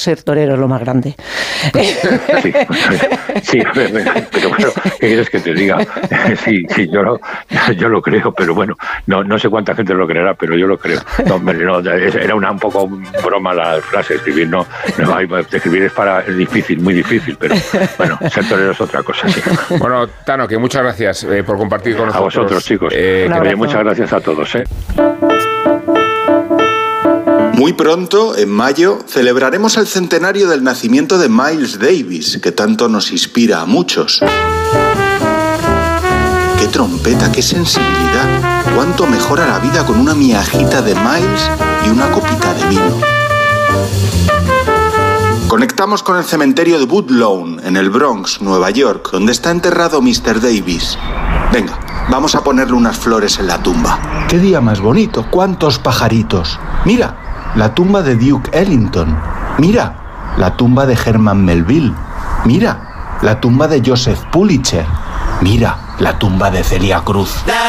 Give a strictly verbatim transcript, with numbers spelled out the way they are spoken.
ser torero es lo más grande. Sí, sí, pero bueno, ¿qué quieres que te diga? Sí, sí, yo lo, yo lo creo, pero bueno, no, no sé cuánta gente lo creerá, pero yo lo creo. No, hombre, no, era una un poco broma la frase, escribir no, no hay, escribir es para es difícil, muy difícil, pero bueno, ser torero es otra cosa. Sí. Bueno, Tano, que muchas gracias eh, por compartir con nosotros. A vosotros, chicos. Eh, Oye, muchas gracias a todos. ¿eh? Muy pronto, en mayo, celebraremos el centenario del nacimiento de Miles Davis, que tanto nos inspira a muchos. ¡Qué trompeta, qué sensibilidad! ¡Cuánto mejora la vida con una miajita de Miles y una copita de vino! Conectamos con el cementerio de Woodlawn, en el Bronx, Nueva York, donde está enterrado mister Davis. Venga, vamos a ponerle unas flores en la tumba. ¡Qué día más bonito! ¡Cuántos pajaritos! ¡Mira! La tumba de Duke Ellington. Mira, la tumba de Herman Melville. Mira, la tumba de Joseph Pulitzer. Mira, la tumba de Celia Cruz.